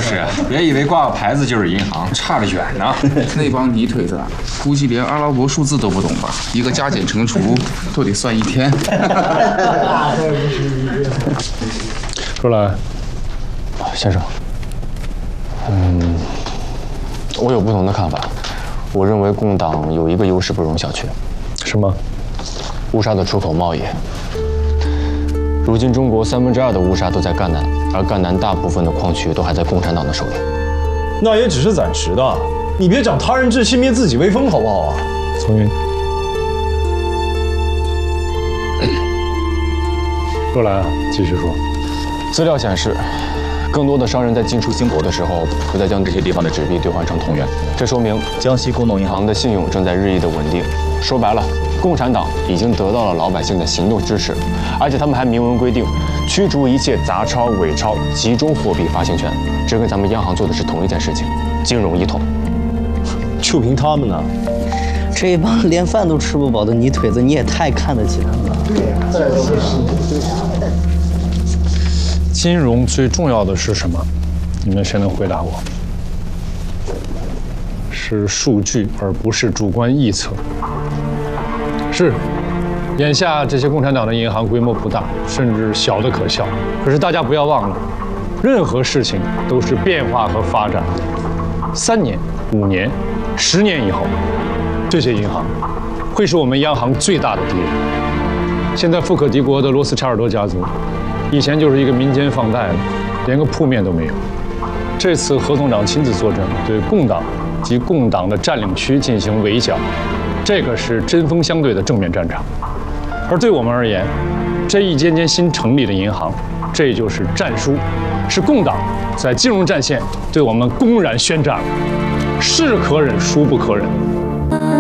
就是别以为挂个牌子就是银行，差得远呢。 那帮泥腿子估计连阿拉伯数字都不懂吧？一个加减乘除都得算一天。 说来， 先生，我有不同的看法。我认为共党有一个优势不容小觑。 什么？ 乌沙的出口贸易。如今中国2/3的乌沙都在赣南，而赣南大部分的矿区都还在共产党的手里。 那也只是暂时的，你别长他人志气灭自己威风，好不好啊？ 从云。说来啊，继续说。 资料显示，更多的商人在进出兴国的时候，都在将这些地方的纸币兑换成铜元。这说明江西工农银行的信用正在日益的稳定。说白了，共产党已经得到了老百姓的行动支持，而且他们还明文规定，驱逐一切杂钞、伪钞，集中货币发行权。这跟咱们央行做的是同一件事情，金融一统。 就凭他们呢？ 这一帮连饭都吃不饱的泥腿子，你也太看得起他们了。 金融最重要的是什么？你们谁能回答我？是数据，而不是主观臆测。是，眼下这些共产党的银行规模不大，甚至小得可笑。可是大家不要忘了，任何事情都是变化和发展的。3年、5年、10年以后，这些银行会是我们央行最大的敌人。现在富可敌国的罗斯柴尔德家族，以前就是一个民间放贷的，连个铺面都没有。这次何总长亲自坐镇，对共党及共党的占领区进行围剿，这个是针锋相对的正面战场。而对我们而言，这一间间新成立的银行，这就是战书，是共党在金融战线对我们公然宣战了。是可忍，孰不可忍？